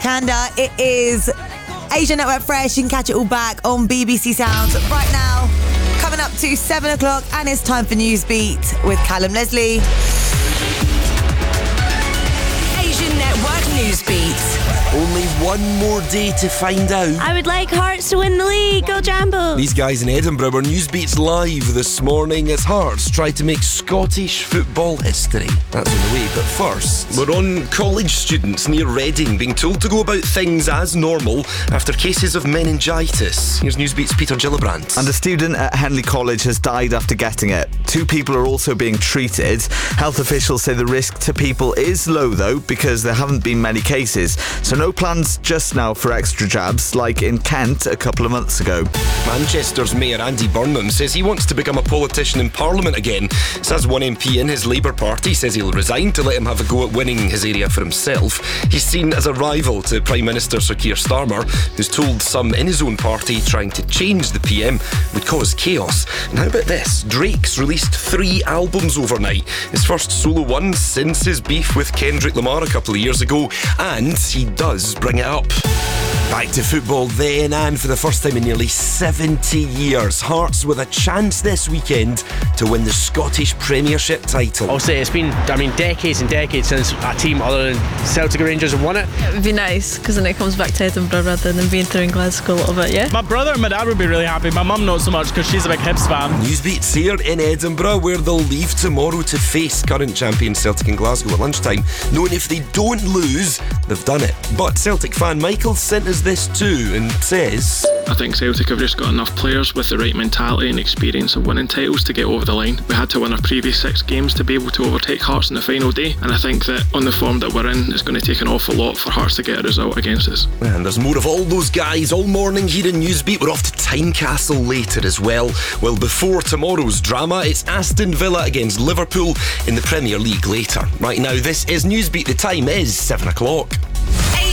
Kanda, it is Asia Network Fresh. You can catch it all back on BBC Sounds right now. Coming up to 7 o'clock, and it's time for Newsbeat with Callum Leslie. Asian Network Newsbeat. Only one more day to find out. I would like Hearts to win the league. Go Jambo. These guys in Edinburgh were Newsbeats live this morning as Hearts tried to make Scottish football history. That's on the way, but first, we're on college students near Reading being told to go about things as normal after cases of meningitis. Here's Newsbeat's Peter Gillibrand. And a student at Henley College has died after getting it. 2 people are also being treated. Health officials say the risk to people is low though, because there haven't been many cases. So no plans just now for extra jabs, like in Kent a couple of months ago. Manchester's Mayor Andy Burnham says he wants to become a politician in Parliament again. Says one MP in his Labour Party says he'll resign to let him have a go at winning his area for himself. He's seen as a rival to Prime Minister Sir Keir Starmer, who's told some in his own party trying to change the PM would cause chaos. And how about this? Drake's released 3 albums overnight. His first solo one since his beef with Kendrick Lamar a couple of years ago, and he does bring it up. Back to football then, and for the first time in nearly 70 years, Hearts with a chance this weekend to win the Scottish Premiership title. I'll say it's been, decades and decades since a team other than Celtic or Rangers have won it. It would be nice, because then it comes back to Edinburgh rather than being through in Glasgow a little bit, yeah? My brother and my dad would be really happy. My mum not so much, because she's a big Hibs fan. Newsbeat's here in Edinburgh, where they'll leave tomorrow to face current champion Celtic in Glasgow at lunchtime, knowing if they don't lose, they've done it. But Celtic fan Michael sent us this too and says, I think Celtic have just got enough players with the right mentality and experience of winning titles to get over the line. We had to win our previous 6 games to be able to overtake Hearts on the final day, and I think that on the form that we're in, it's going to take an awful lot for Hearts to get a result against us. And there's more of all those guys all morning here in Newsbeat. We're off to Tynecastle later as well. Well, before tomorrow's drama, it's Aston Villa against Liverpool in the Premier League later. Right now, this is Newsbeat. The time is 7 o'clock.